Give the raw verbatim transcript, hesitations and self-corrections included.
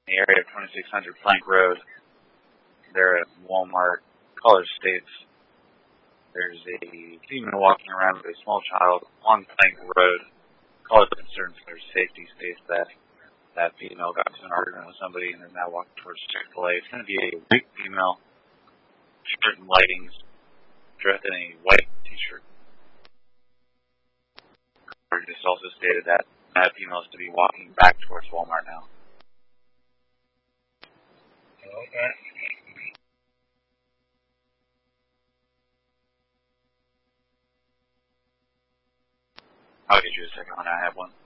the area of twenty-six hundred Plank Road. They're at Walmart, College States. There's a female walking around with a small child on Plank Road. College concerns for their safety states that that female got into an argument with somebody and is now walking towards Chick-fil-A. It's going to be a white female, shirt and lightings, dressed in a white t-shirt. Just also stated that that female is to be walking back towards Walmart now. Okay. I'll get you a second when I have one.